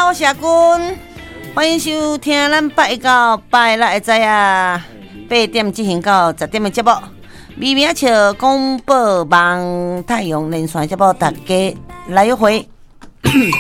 好，社君，欢迎收听咱8月到8月6会知啊，8点进行到10点的节目。微微笑广播网太阳连线节目，大家来一回。